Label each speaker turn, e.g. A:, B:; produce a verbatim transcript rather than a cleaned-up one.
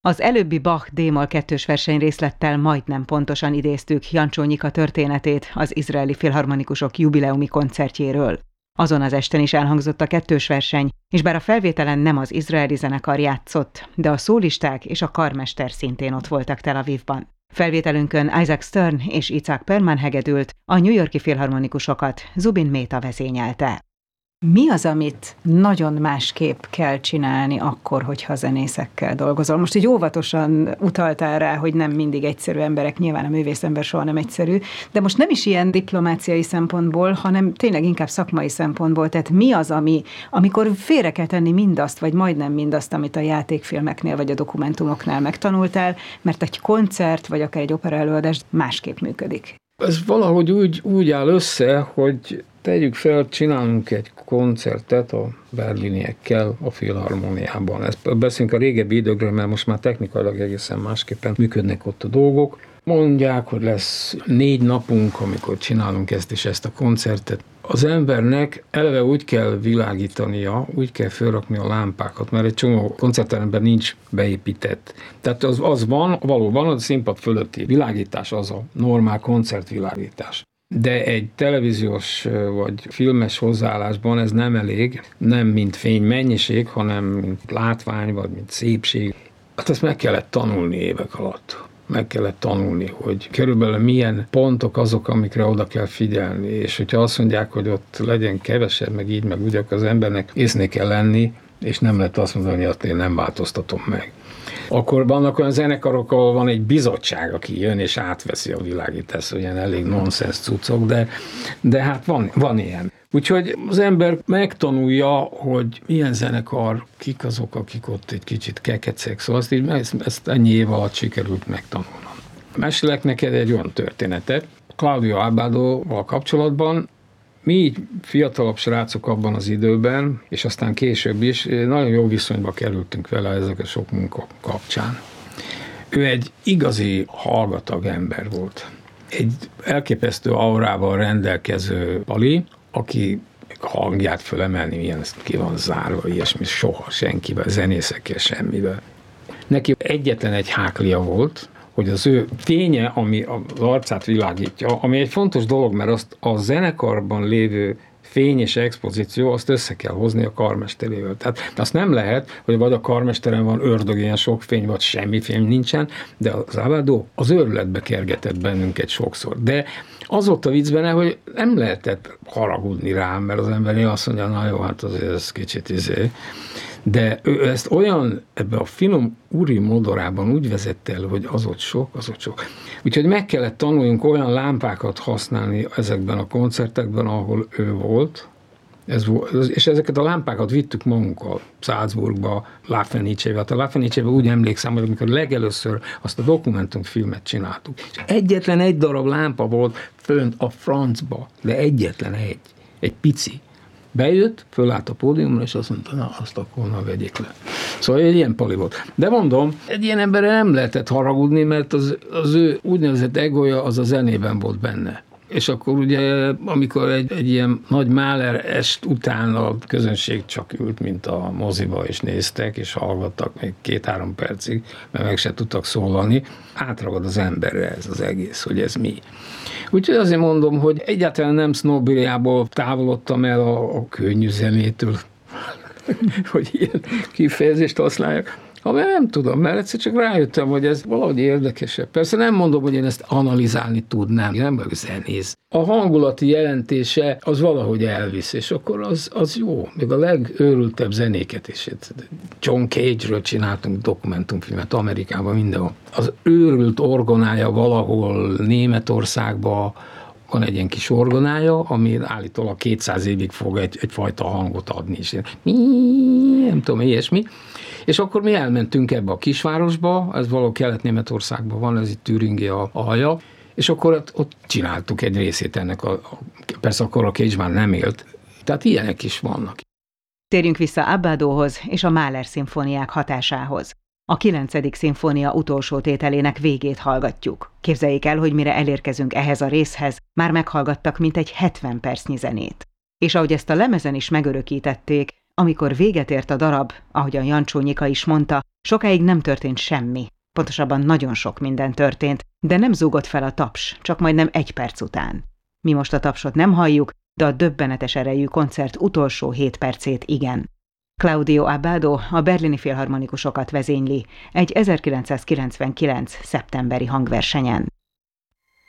A: Az előbbi Bach D-moll kettős versenyrészlettel majdnem pontosan idéztük Jancsó Nyika történetét az izraeli filharmonikusok jubileumi koncertjéről. Azon az esten is elhangzott a kettős verseny, és bár a felvételen nem az izraeli zenekar játszott, de a szólisták és a karmester szintén ott voltak Tel Avivban. Felvételünkön Isaac Stern és Itzhak Perlman hegedült, a New York-i filharmonikusokat Zubin Mehta vezényelte. Mi az, amit nagyon másképp kell csinálni akkor, hogyha zenészekkel dolgozol? Most így óvatosan utaltál rá, hogy nem mindig egyszerű emberek, nyilván a művészember soha nem egyszerű, de most nem is ilyen diplomáciai szempontból, hanem tényleg inkább szakmai szempontból. Tehát mi az, ami, amikor félre kell tenni mindazt, vagy majdnem mindazt, amit a játékfilmeknél, vagy a dokumentumoknál megtanultál, mert egy koncert, vagy akár egy opera előadás másképp működik?
B: Ez valahogy úgy, úgy áll össze, hogy tegyük fel, csinálunk egy koncertet a berliniekkel a filharmoniában. Ezt beszélünk a régebbi időkről, mert most már technikailag egészen másképpen működnek ott a dolgok. Mondják, hogy lesz négy napunk, amikor csinálunk ezt és ezt a koncertet. Az embernek eleve úgy kell világítania, úgy kell felrakni a lámpákat, mert egy csomó koncertteremben nincs beépített. Tehát az, az van, valóban a színpad fölötti világítás az a normál koncertvilágítás. De egy televíziós vagy filmes hozzáállásban ez nem elég, nem mint fénymennyiség, hanem mint látvány, vagy mint szépség. Hát ezt meg kellett tanulni évek alatt. Meg kellett tanulni, hogy körülbelül milyen pontok azok, amikre oda kell figyelni, és hogyha azt mondják, hogy ott legyen kevesebb, meg így, meg úgy, akkor az embernek észnél kell lenni, és nem lehet azt mondani, hogy azt én nem változtatom meg. Akkor vannak olyan zenekarok, ahol van egy bizottság, aki jön és átveszi a világítást, olyan elég nonsens cuccok, de, de hát van, van ilyen. Úgyhogy az ember megtanulja, hogy milyen zenekar, kik azok, akik ott egy kicsit kekecek, szóval azt így, ezt, ezt ennyi év alatt sikerült megtanulnom. Mesélek neked egy olyan történetet, Claudio Abbadóval kapcsolatban. Mi így fiatalabb srácok abban az időben, és aztán később is, nagyon jó viszonyba kerültünk vele ezek a sok munka kapcsán. Ő egy igazi hallgatag ember volt. Egy elképesztő aurával rendelkező pali, aki hangját fölemelni, milyen ki van zárva, ilyesmi, soha senkivel, zenészekkel, semmivel. Neki egyetlen egy háklia volt, hogy az ő fénye, ami az arcát világítja, ami egy fontos dolog, mert azt a zenekarban lévő fény és expozíció, azt össze kell hozni a karmesterével. Tehát azt nem lehet, hogy vagy a karmesteren van ördög, ilyen sok fény, vagy semmi fény nincsen, de az Abbadó az őrületbe kergetett bennünket sokszor. De az volt a vicc benne, hogy nem lehetett haragudni rám, mert az ember azt mondja, na jó, hát azért ez kicsit izé. De ő ezt olyan, ebbe a finom uri modorában úgy vezette el, hogy az ott sok, az ott sok. Úgyhogy meg kellett tanuljunk olyan lámpákat használni ezekben a koncertekben, ahol ő volt, ez volt, és ezeket a lámpákat vittük magunkkal Salzburgba, La Fenice-be. Hát a La Fenice-be úgy emlékszem, hogy amikor legelőször azt a dokumentumfilmet csináltuk, és egyetlen egy darab lámpa volt fönt a francba, de egyetlen egy, egy pici. Bejött, fölállt a pódiumra, és azt mondta, na, azt akkor na, vegyék le. Szóval egy ilyen pali volt. De mondom, egy ilyen emberre nem lehetett haragudni, mert az, az ő úgynevezett egója az a zenében volt benne. És akkor ugye, amikor egy, egy ilyen nagy Mahler est után a közönség csak ült, mint a moziba, és néztek, és hallgattak még két-három percig, mert meg se tudtak szólalni, átragad az emberre ez az egész, hogy ez mi. Úgyhogy azért mondom, hogy egyáltalán nem sznobériából távolodtam el a, a könnyű zenétől, hogy ilyen kifejezést használják. Ha nem tudom, mert egyszer csak rájöttem, hogy ez valahogy érdekesebb. Persze nem mondom, hogy én ezt analizálni tudnám, én nem vagyok zenész. A hangulati jelentése az valahogy elvisz, és akkor az, az jó. Még a legőrültebb zenéket is. John Cage-ről csináltunk dokumentumfilmet Amerikában, mindenhol. Az őrült orgonája valahol Németországban, van egy ilyen kis orgonája, ami állítólag kétszáz évig fog egy, egyfajta hangot adni, és nem tudom, ilyesmi. És akkor mi elmentünk ebbe a kisvárosba, ez valahol Kelet-Németországban van, ez itt Thüringia alja, és akkor ott, ott csináltuk egy részét ennek, a, a, persze akkor a Cage már nem élt, tehát ilyenek is vannak.
A: Térjünk vissza Abbadóhoz és a Mahler szimfóniák hatásához. A kilencedik szimfónia utolsó tételének végét hallgatjuk. Képzeljék el, hogy mire elérkezünk ehhez a részhez, már meghallgattak mintegy hetven percnyi zenét. És ahogy ezt a lemezen is megörökítették, Amikor véget ért a darab, ahogyan Jancsó Nyika is mondta, sokáig nem történt semmi. Pontosabban nagyon sok minden történt, de nem zúgott fel a taps, csak majdnem egy perc után. Mi most a tapsot nem halljuk, de a döbbenetes erejű koncert utolsó hét percét igen. Claudio Abbado a berlini filharmonikusokat vezényli egy ezerkilencszázkilencvenkilenc szeptemberi hangversenyen.